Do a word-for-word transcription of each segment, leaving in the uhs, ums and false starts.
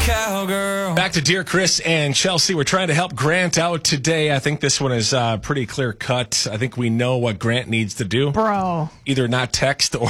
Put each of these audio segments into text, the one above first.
cowgirl. Back to Dear Chris and Chelsea. We're trying to help Grant out today. I think this one is uh, pretty clear cut. I think we know what Grant needs to do. Bro. Either not text or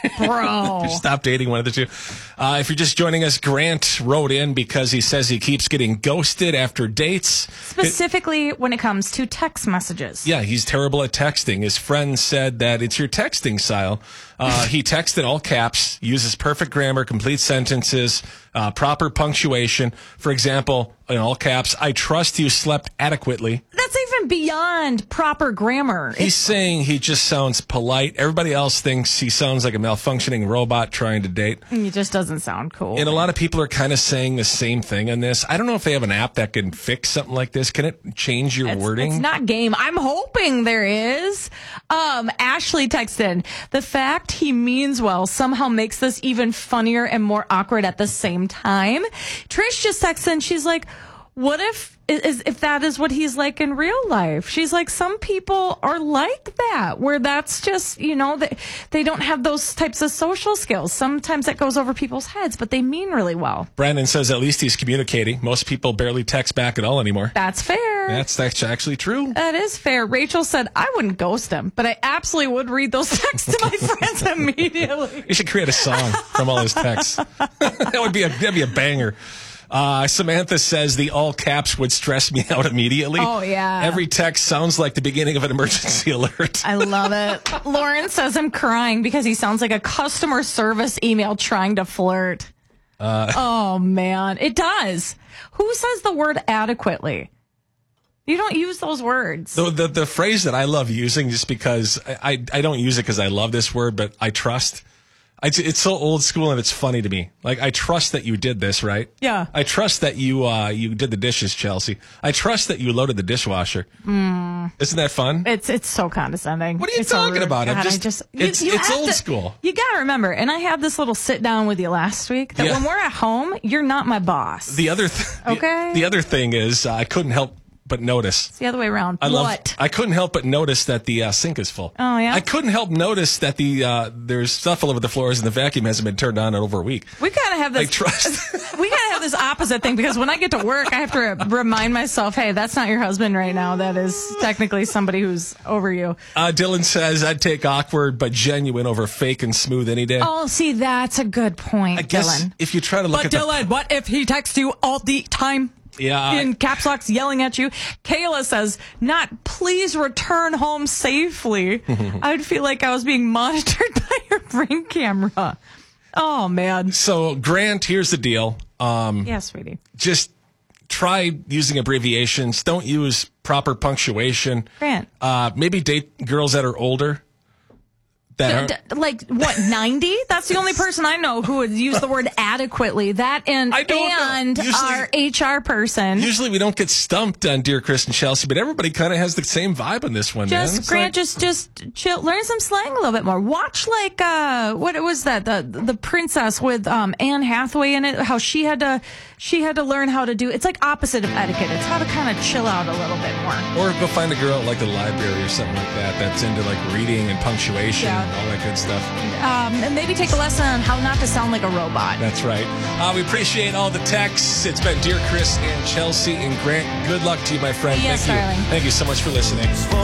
Bro. stop dating, one of the two. Uh, if you're just joining us, Grant wrote in because he says he keeps getting ghosted after dates. Specifically when it comes to text messages. Yeah, he's terrible at texting. His friend said that it's your texting style. Uh, he texts in all caps, uses perfect grammar, complete sentences, uh, proper punctuation. For example, in all caps, I trust you slept adequately. That's even beyond proper grammar. He's It's, saying he just sounds polite. Everybody else thinks he sounds like a malfunctioning robot trying to date. it just doesn't sound cool. And a lot of people are kind of saying the same thing on this. I don't know if they have an app that can fix something like this. Can it change your It's, wording? it's not game. I'm hoping there is. Um, Ashley texted, the fact he means well somehow makes this even funnier and more awkward at the same time. Trish just texted and she's like, what if is if that is what he's like in real life? She's like, some people are like that, where that's just, you know, they, they don't have those types of social skills. Sometimes that goes over people's heads, but they mean really well. Brandon says at least he's communicating. Most people barely text back at all anymore. That's fair. That's, that's actually true. That is fair. Rachel said, I wouldn't ghost him, but I absolutely would read those texts to my friends immediately. You should create a song from all his texts. that would be a that'd be a banger. Uh, Samantha says the all caps would stress me out immediately. Oh, yeah. Every text sounds like the beginning of an emergency alert. I love it. Lauren says I'm crying because he sounds like a customer service email trying to flirt. Uh, oh, man. It does. Who says the word adequately? You don't use those words. The, the, the phrase that I love using, just because I, I, I don't use it because I love this word, but I trust. I, it's so old school and it's funny to me. Like, I trust that you did this, right? Yeah. I trust that you uh, you did the dishes, Chelsea. I trust that you loaded the dishwasher. Mm. Isn't that fun? It's it's so condescending. What are you it's so talking rude. about? I'm God, just- I just it's- it's have old to- school. You got to remember, and I had this little sit down with you last week, that Yeah. when we're at home, you're not my boss. The other th- Okay. The, the other thing is uh, I couldn't help but notice. It's the other way around. I love, what? I couldn't help but notice that the uh, sink is full. Oh, yeah? I couldn't help notice that the uh, there's stuff all over the floors and the vacuum hasn't been turned on in over a week. We kind of have this. I trust. We kind of have this opposite thing, because when I get to work, I have to remind myself, hey, that's not your husband right now. That is technically somebody who's over you. Uh, Dylan says I'd take awkward but genuine over fake and smooth any day. Oh, see, that's a good point, I guess Dylan. if you try to look But at the Dylan, what if he texts you all the time? Yeah, I- in caps locks yelling at you. Kayla says, not please return home safely. I'd feel like I was being monitored by your ring camera. Oh, man. So, Grant, here's the deal. Um, Yeah, sweetie. just try using abbreviations. Don't use proper punctuation. Grant. Uh, maybe date girls that are older. That D- are, d- like, what, ninety? That's the only person I know who would use the word adequately. That and, I don't know. and Usually- our H R person. usually we don't get stumped on Dear Chris and Chelsea, but everybody kind of has the same vibe on this one. man. Just It's Grant, like- just just chill. Learn some slang a little bit more. Watch like uh, what was that? The the princess with um Anne Hathaway in it. How she had to she had to learn how to do. It's like opposite of etiquette. It's how to kind of chill out a little bit more. Or go find a girl at like the library or something like that that's into like reading and punctuation Yeah. and all that good stuff. Um, and maybe take a lesson on how not to sound like a robot. That's right. Uh, we appreciate all the texts. It's been Dear Chris and Chelsea and Grant. Good luck to you, my friend. Yes, Thank you. darling. Thank you so much for listening.